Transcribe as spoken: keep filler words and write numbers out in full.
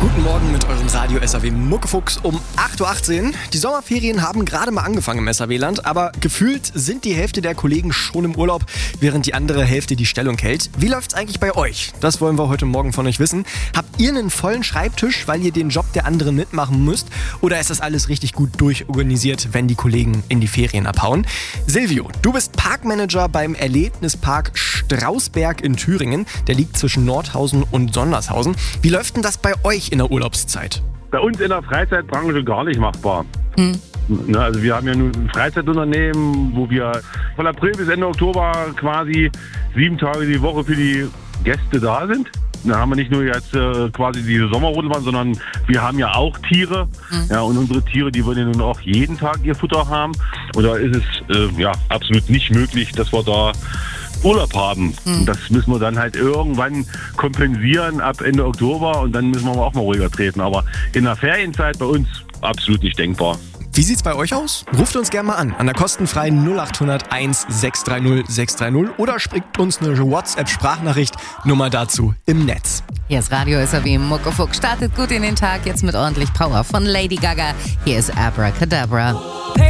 Guten Morgen mit eurem Radio S A W Muckefuchs um acht Uhr achtzehn. Die Sommerferien haben gerade mal angefangen im S A W-Land, aber gefühlt sind die Hälfte der Kollegen schon im Urlaub, während die andere Hälfte die Stellung hält. Wie läuft's eigentlich bei euch? Das wollen wir heute Morgen von euch wissen. Habt ihr einen vollen Schreibtisch, weil ihr den Job der anderen mitmachen müsst? Oder ist das alles richtig gut durchorganisiert, wenn die Kollegen in die Ferien abhauen? Silvio, du bist Parkmanager beim Erlebnispark Strausberg in Thüringen. Der liegt zwischen Nordhausen und Sondershausen. Wie läuft denn das bei euch in der Urlaubszeit? Bei uns in der Freizeitbranche gar nicht machbar. Hm. Ne, also wir haben ja nun ein Freizeitunternehmen, wo wir von April bis Ende Oktober quasi sieben Tage die Woche für die Gäste da sind. Da haben wir nicht nur jetzt äh, quasi diese Sommerrodelbahn, sondern wir haben ja auch Tiere. Mhm. Ja, und unsere Tiere, die wollen ja nun auch jeden Tag ihr Futter haben. Und da ist es äh, ja absolut nicht möglich, dass wir da Urlaub haben. Mhm. Und das müssen wir dann halt irgendwann kompensieren ab Ende Oktober und dann müssen wir auch mal ruhiger treten. Aber in der Ferienzeit bei uns absolut nicht denkbar. Wie sieht's bei euch aus? Ruft uns gerne mal an, an der kostenfreien null acht null null eins sechs drei null sechs drei null oder schickt uns eine WhatsApp-Sprachnachricht, Nummer dazu im Netz. Hier ist Radio S A W Muckefuck, startet gut in den Tag, jetzt mit ordentlich Power von Lady Gaga. Hier ist Abracadabra.